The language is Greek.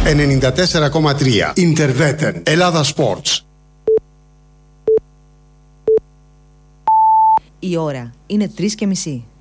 94,3. Ιντερβέτεν. Ελλάδα Sports. Η ώρα είναι 3:30.